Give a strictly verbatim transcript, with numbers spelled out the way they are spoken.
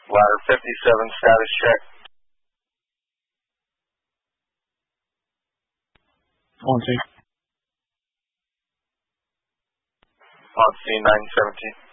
Ladder fifty-seven, status check. On scene. On scene nine seventeen.